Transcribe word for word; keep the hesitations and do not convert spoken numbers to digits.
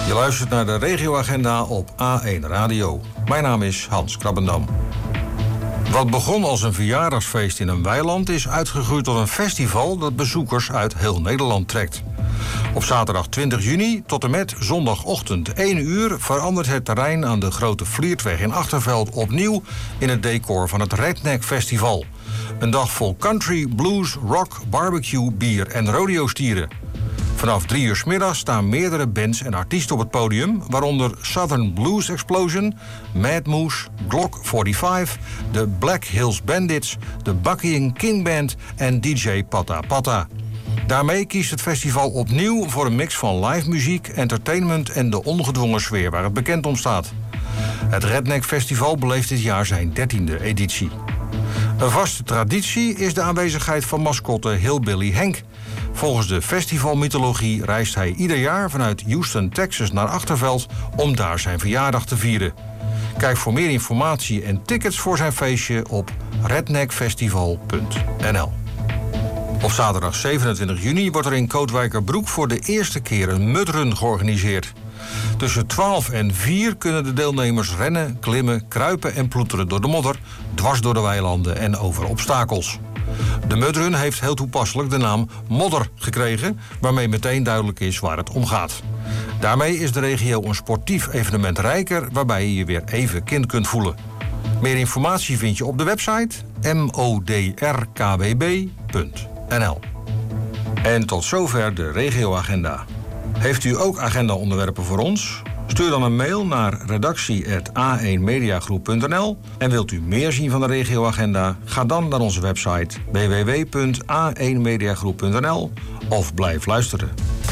Je luistert naar de regioagenda op A één Radio. Mijn naam is Hans Krabbendam. Wat begon als een verjaardagsfeest in een weiland is uitgegroeid tot een festival dat bezoekers uit heel Nederland trekt. Op zaterdag twintig juni tot en met zondagochtend één uur verandert het terrein aan de Grote Vliertweg in Achterveld opnieuw in het decor van het Redneck Festival. Een dag vol country, blues, rock, barbecue, bier en rodeo-stieren. Vanaf drie uur 's middags staan meerdere bands en artiesten op het podium, waaronder Southern Blues Explosion, Mad Moose, Glock vijfenveertig, de Black Hills Bandits, de Bucking King Band en D J Pata Pata. Daarmee kiest het festival opnieuw voor een mix van live muziek, entertainment en de ongedwongen sfeer waar het bekend om staat. Het Redneck Festival beleeft dit jaar zijn dertiende editie. Een vaste traditie is de aanwezigheid van mascotte Hillbilly Henk. Volgens de festivalmythologie reist hij ieder jaar vanuit Houston, Texas naar Achterveld om daar zijn verjaardag te vieren. Kijk voor meer informatie en tickets voor zijn feestje op redneckfestival punt n l. Op zaterdag zevenentwintig juni wordt er in Kootwijkerbroek voor de eerste keer een mudrun georganiseerd. Tussen twaalf en vier kunnen de deelnemers rennen, klimmen, kruipen en ploeteren door de modder, dwars door de weilanden en over obstakels. De mudrun heeft heel toepasselijk de naam Modder gekregen, waarmee meteen duidelijk is waar het om gaat. Daarmee is de regio een sportief evenement rijker, waarbij je je weer even kind kunt voelen. Meer informatie vind je op de website modrkwb punt n l. En tot zover de regioagenda. Heeft u ook agenda-onderwerpen voor ons? Stuur dan een mail naar redactie apenstaartje a één mediagroep punt n l. En wilt u meer zien van de regioagenda? Ga dan naar onze website w w w punt a één mediagroep punt n l of blijf luisteren.